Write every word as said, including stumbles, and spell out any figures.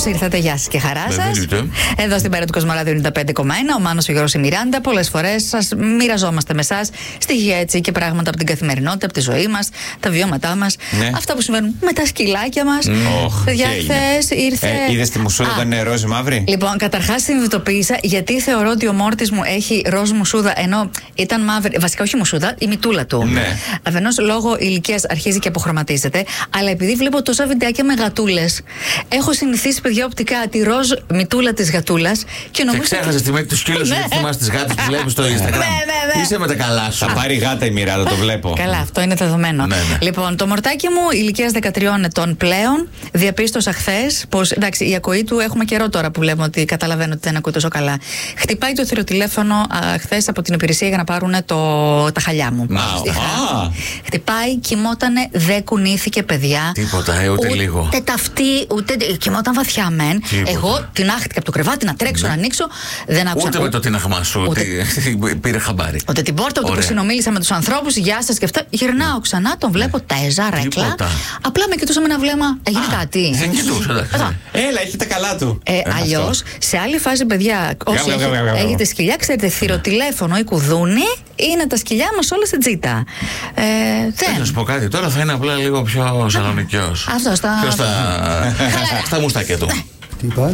Καλώς ήρθατε, γεια σας και χαρά σας. Εδώ στην Πέρα του Κοσμοράδιο ενενήντα πέντε κόμμα ένα, ο Μάνος, ο Γιώργος, η Μιράντα. Πολλές φορές σας μοιραζόμαστε με εσάς στοιχεία έτσι και πράγματα από την καθημερινότητα, από τη ζωή μας, τα βιώματά μας. Ναι. Αυτά που συμβαίνουν με τα σκυλάκια μας. Mm. Παιδιά, χθες ήρθε. Ε, είδες τη μουσούδα όταν είναι ροζ μαύρη. Λοιπόν, καταρχάς συνειδητοποίησα γιατί θεωρώ ότι ο μόρτης μου έχει ροζ μουσούδα ενώ ήταν μαύρη. Βασικά, όχι μουσούδα, η μητούλα του. Ναι. Αφενός λόγω ηλικίας αρχίζει και αποχρωματίζεται, αλλά επειδή βλέπω τόσα βιντεάκια με γατούλες, έχω συνηθίσει, παιδιά, οπτικά τη ροζ μητούλα της γατούλας και νομίζω. Και ξέχασες τη μέση του σκύλου σου, γιατί θυμάσαι τις γάτες που βλέπεις στο Instagram. Ναι, ναι, ναι. Είσαι με τα καλά σου. Θα πάρει γάτα η Μιράντα, το βλέπω. Καλά, αυτό είναι δεδομένο. Ναι, ναι. Λοιπόν, το μορτάκι μου ηλικίας δεκατριών ετών πλέον, διαπίστωσα χθες πως. Εντάξει, η ακοή του έχουμε καιρό τώρα που βλέπουμε ότι καταλαβαίνω ότι δεν ακούει τόσο καλά. Χτυπάει το θηροτηλέφωνο χθες από την υπηρεσία για να πάρουν το, τα χαλιά μου. Ah. Χτυπάει, κοιμότανε, δεν κουνήθηκε, παιδιά. Τίποτα, ε, ούτε, ούτε λίγο. Ούτε ταυτί, ούτε. Κοιμόταν βαθιά μεν. Τίποτα. Εγώ την άχτηκα από το κρεβάτι να τρέξω, ναι. να ανοίξω. Δεν άκουσα. Ούτε με το τίναγμά σου, ούτε... ότι πήρε χαμπάρι. Ούτε την πόρτα, ούτε που συνομίλησα με τους ανθρώπους. Γεια σας και αυτά. Γυρνάω ξανά, τον βλέπω τέζα, ρέκλα. Τίποτα. Απλά με κοιτούσα με ένα βλέμμα. Έγινε κάτι. Δεν κοιτούσα. Έλα, έχει τα καλά του. Ε, Αλλιώς, σε άλλη φάση, παιδιά, όσοι έχετε σκυλιά, ξέρετε, θηροτηλέφωνο ή κουδούνι είναι τα σκυλιά μας όλα στην τζίτα. Ε, δεν. Θα σου πω κάτι, τώρα θα είναι απλά λίγο πιο σαλονικιός. Αυτό στα. Στα μουστάκια του. Τι είπα?